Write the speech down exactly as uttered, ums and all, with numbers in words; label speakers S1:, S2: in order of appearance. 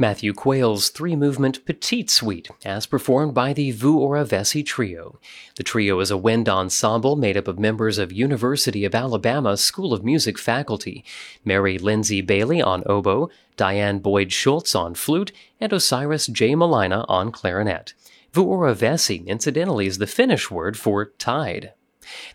S1: Matthew Quayle's three-movement Petite Suite, as performed by the Vous Aura Vessi Trio. The trio is a wind ensemble made up of members of University of Alabama School of Music faculty, Mary Lindsay Bailey on oboe, Diane Boyd Schultz on flute, and Osiris J. Malina on clarinet. Vous Aura Vessi, incidentally, is the Finnish word for tide.